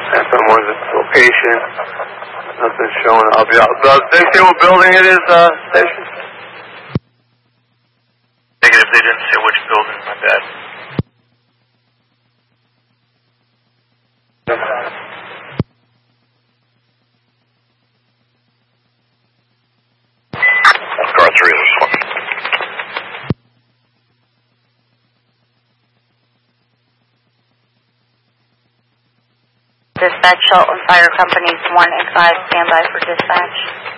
FM was its location. Nothing showing. I'll be out. Did they say what building it is, station? Negative, they didn't say which building, my bad. Car 3 is one. Dispatch, Shelton Fire Companies 1 and 5, stand by for dispatch.